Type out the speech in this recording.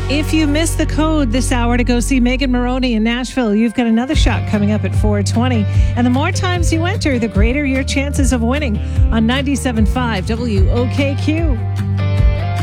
If you missed the code this hour to go see Megan Moroney in Nashville, you've got another shot coming up at 4:20. And the more times you enter, the greater your chances of winning on 97.5 WOKQ.